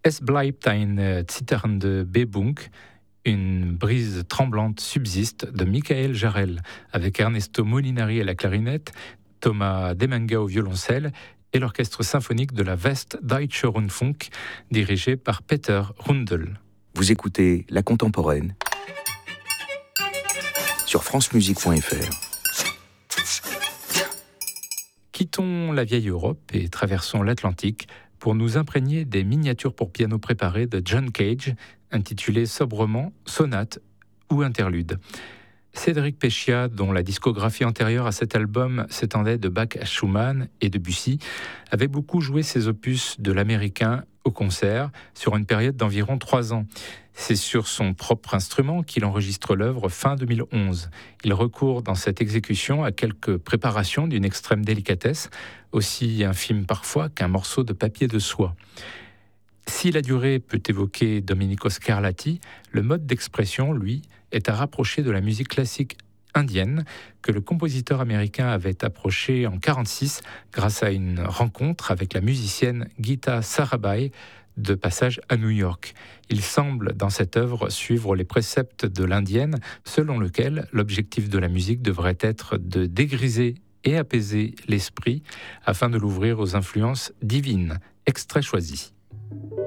Es bleibt ein zitternde Bebung, une brise tremblante subsiste de Michael Jarel, avec Ernesto Molinari à la clarinette, Thomas Demenga au violoncelle et l'orchestre symphonique de la Westdeutsche Rundfunk, dirigé par Peter Rundel. Vous écoutez La Contemporaine sur francemusique.fr. Quittons la vieille Europe et traversons l'Atlantique pour nous imprégner des miniatures pour piano préparées de John Cage, intitulées sobrement Sonate ou Interlude. Cédric Peccia, dont la discographie antérieure à cet album s'étendait de Bach à Schumann et Debussy, avait beaucoup joué ses opus de l'américain au concert sur une période d'environ 3 ans. C'est sur son propre instrument qu'il enregistre l'œuvre fin 2011. Il recourt dans cette exécution à quelques préparations d'une extrême délicatesse, aussi infime parfois qu'un morceau de papier de soie. Si la durée peut évoquer Domenico Scarlatti, le mode d'expression, lui, est à rapprocher de la musique classique indienne que le compositeur américain avait approché en 1946 grâce à une rencontre avec la musicienne Geeta Sarabhai de passage à New York. Il semble dans cette œuvre suivre les préceptes de l'indienne selon lequel l'objectif de la musique devrait être de dégriser et apaiser l'esprit afin de l'ouvrir aux influences divines. Extrait choisi.